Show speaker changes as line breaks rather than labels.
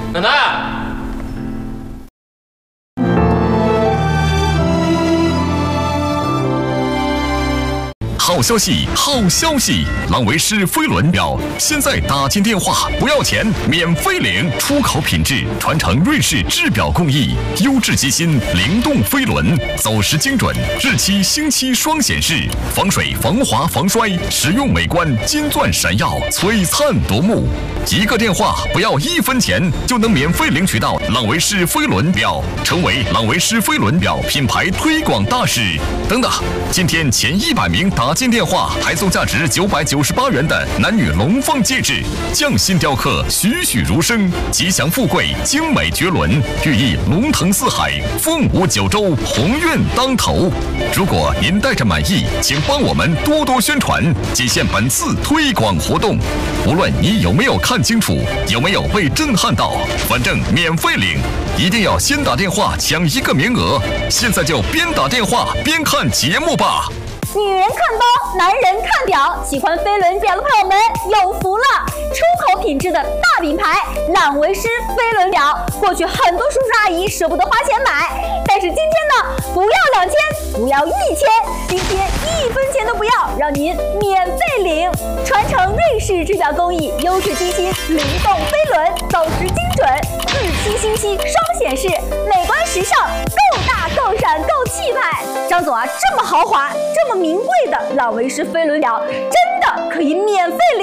奶奶。
好消息，好消息！朗维诗飞轮表现在打进电话不要钱，免费领，出口品质，传承瑞士制表工艺，优质机芯，灵动飞轮，走时精准，日期星期双显示，防水、防滑、防摔，实用美观，金钻闪耀，璀璨夺目。一个电话不要1分钱，就能免费领取到朗维诗飞轮表，成为朗维诗飞轮表品牌推广大使。等等，今天前100名打进电话还送价值998元的男女龙凤戒指，匠心雕刻，栩栩如生，吉祥富贵，精美绝伦，寓意龙腾四海，凤舞九州，鸿运当头。如果您带着满意，请帮我们多多宣传，仅限本次推广活动。无论你有没有看清楚，有没有被震撼到，反正免费领，一定要先打电话抢1个名额。现在就边打电话边看节目吧。
女人看包，男人看表，喜欢飞轮表的朋友们有福了！出口品质的大品牌朗维诗飞轮表，过去很多叔叔阿姨舍不得花钱买，但是今天呢，不要2000，不要1000，今天1分钱都不要，让您免费领！传承瑞士制表工艺，优质机芯，灵动飞轮，走时精准，日期星期双显示，美观时尚，够大够闪够气派。张总啊，这么豪华，这么名贵的朗维诗飞轮表，真的可以免费领。